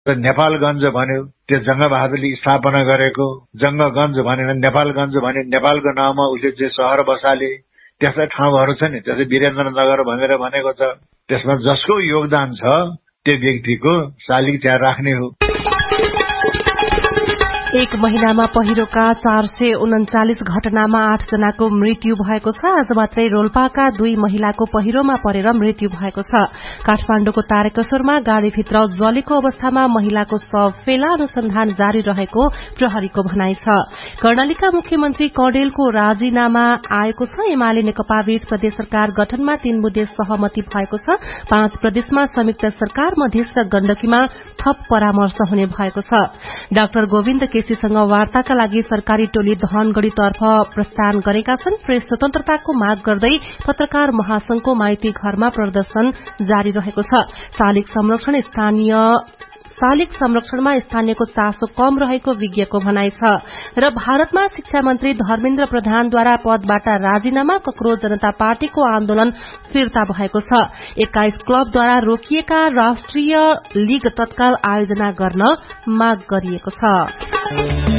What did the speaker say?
नेपालगञ्ज भन्यो, त्यो जंगबहादुरले स्थापना गरेको। जंगगञ्ज भनेर नेपालगञ्ज भन्यो, नेपालको नाममा उसले चाहिँ शहर बसाले। त्यस्ता ठाउँहरू छ नि, त्यसै वीरेन्द्रनगर भनेर भनेको छ। त्यसमा जसको योगदान छ त्यो व्यक्तिको शालिग त्यहाँ राख्ने हो। एक महिनामा पहिरोका 439 घटनामा 8 जनाको मृत्यु भएको छ। आज मात्रै रोल्पाका 2 महिलाको पहिरोमा परेर मृत्यु भएको छ। काठमाडौँको तारकेश्वरमा गाड़ीभित्र जलेको अवस्थामा महिलाको शव फेला अनुसन्धान जारी रहेको प्रहरीको भनाइ छ। कर्णालीका मुख्यमन्त्री कौडेलको राजीनामा आएको छ। एमाले नेकपा बीच प्रदेश सरकार गठनमा 3 बुँदे सहमति भएको छ। 5 प्रदेशमा संयुक्त सरकार मधेस र गण्डकीमा थप परामर्श हुने भएको छ। डाक्टर गोविन्द केसीसँग वार्ताका लागि सरकारी टोली धनगढ़ीतर्फ प्रस्थान गरेका छन्। प्रेस स्वतन्त्रताको माग गर्दै पत्रकार महासंघको माइती घरमा प्रदर्शन जारी रहेको छ। शालिग संरक्षणमा स्थानीयको चासो कम रहेको विज्ञको भनाइ छ। र भारतमा शिक्षा मन्त्री धर्मेन्द्र प्रधानद्वारा पदबाट राजीनामा, कक्रोच जनता पार्टीको आन्दोलन फिर्ता भएको छ। 21 क्लबद्वारा रोकिएका राष्ट्रिय लीग तत्काल आयोजना गर्न माग गरिएको छ।